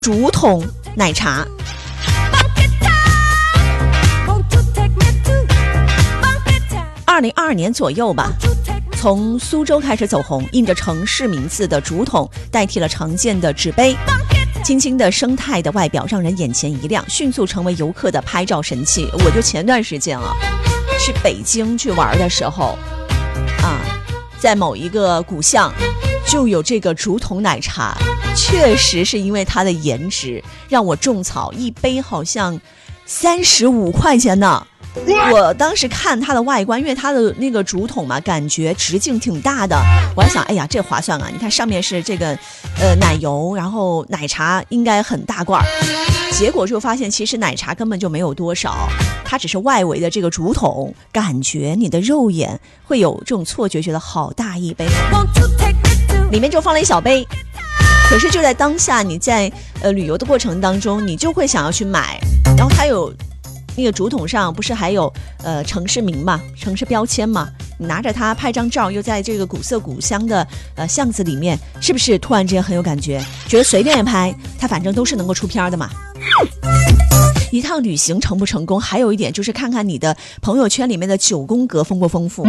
竹筒奶茶。2022年左右吧，从苏州开始走红，印着城市名字的竹筒代替了常见的纸杯，轻轻的生态的外表让人眼前一亮，迅速成为游客的拍照神器。我就前段时间去北京去玩的时候在某一个古巷就有这个竹筒奶茶，确实是因为它的颜值让我种草，一杯好像35块钱呢。我当时看它的外观，因为它的那个竹筒嘛，感觉直径挺大的，我还想，哎呀，这划算啊！你看上面是这个奶油，然后奶茶应该很大罐，结果就发现其实奶茶根本就没有多少，它只是外围的这个竹筒，感觉你的肉眼会有这种错觉，觉得好大一杯，里面就放了一小杯。可是就在当下，你在旅游的过程当中，你就会想要去买，然后它有那个竹筒上不是还有城市名嘛，城市标签嘛，你拿着它拍张照，又在这个古色古香的巷子里面，是不是突然之间很有感觉，觉得随便一拍它反正都是能够出片的嘛。一趟旅行成不成功，还有一点就是看看你的朋友圈里面的9宫格丰不丰富。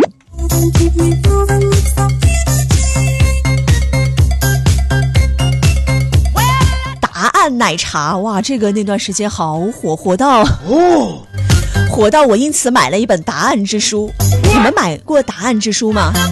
答案奶茶，哇，这个那段时间好火，火到我因此买了一本答案之书。你们买过答案之书吗？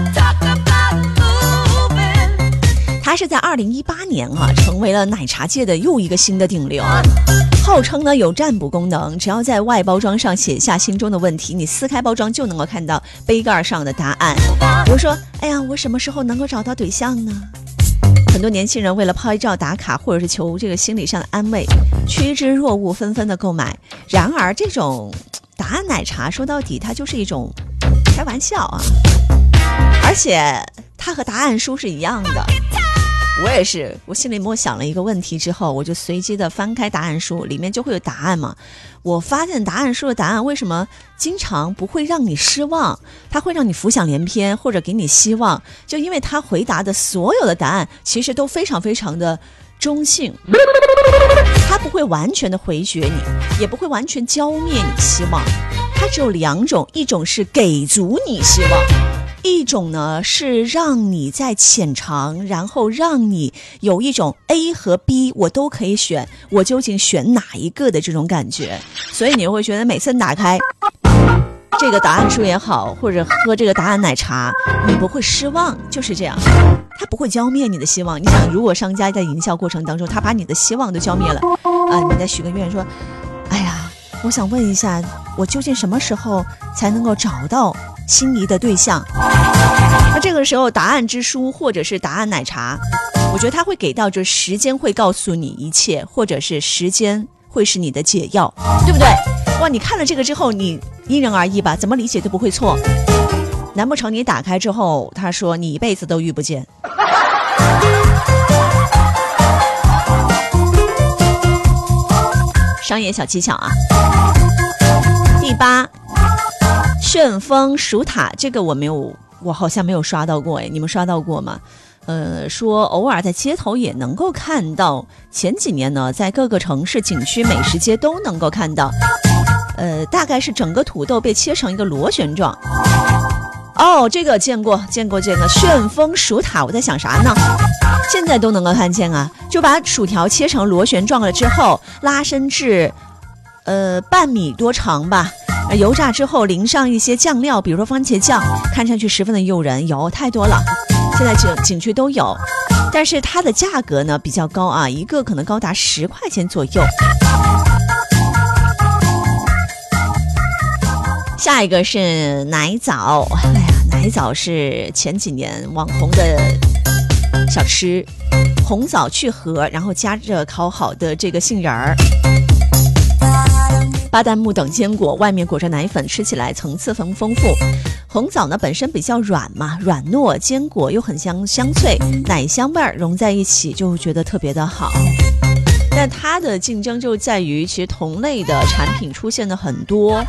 它是在2018年成为了奶茶界的又一个新的顶流，号称呢有占卜功能，只要在外包装上写下心中的问题，你撕开包装就能够看到杯盖上的答案。我说，哎呀，我什么时候能够找到对象呢？很多年轻人为了拍照打卡，或者是求这个心理上的安慰，趋之若鹜，纷纷的购买。然而这种答案奶茶说到底它就是一种开玩笑而且它和答案书是一样的。我也是，我心里默想了一个问题之后，我就随机的翻开答案书，里面就会有答案嘛。我发现答案书的答案为什么经常不会让你失望，它会让你浮想联翩，或者给你希望，就因为它回答的所有的答案其实都非常非常的中性，它不会完全的回绝你，也不会完全浇灭你希望。它只有2种，一种是给足你希望，一种呢是让你在浅尝，然后让你有一种 A 和 B 我都可以选，我究竟选哪一个的这种感觉。所以你会觉得每次打开这个答案书也好，或者喝这个答案奶茶，你不会失望，就是这样，它不会浇灭你的希望。你想，如果商家在营销过程当中他把你的希望都浇灭了你再许个愿说，哎呀，我想问一下，我究竟什么时候才能够找到心仪的对象？那这个时候答案之书或者是答案奶茶，我觉得它会给到就是时间会告诉你一切，或者是时间会是你的解药，对不对？哇，你看了这个之后，你因人而异吧，怎么理解都不会错。难不成你打开之后他说你一辈子都遇不见？商业小技巧第8，旋风鼠塔，这个我好像没有刷到过，你们刷到过吗？说偶尔在街头也能够看到，前几年呢在各个城市景区美食街都能够看到，大概是整个土豆被切成一个螺旋状。这个见过这个旋风鼠塔，我在想啥呢？现在都能够看见就把薯条切成螺旋状了之后，拉伸至半米多长吧，油炸之后淋上一些酱料，比如说番茄酱，看上去十分的诱人，有太多了，现在景区都有，但是它的价格呢比较高一个可能高达10块钱左右。下一个是奶枣，奶枣是前几年网红的小吃，红枣去核，然后加热烤好的这个杏仁儿、巴旦木等坚果，外面裹着奶粉，吃起来层次丰富。红枣呢本身比较软嘛，软糯，坚果又很香脆，奶香味儿融在一起，就觉得特别的好。但它的竞争就在于其实同类的产品出现的很多，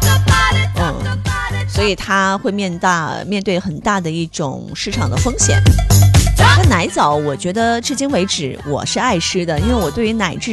所以它会面对很大的一种市场的风险。 那奶枣，我觉得至今为止我是爱吃的，因为我对于奶制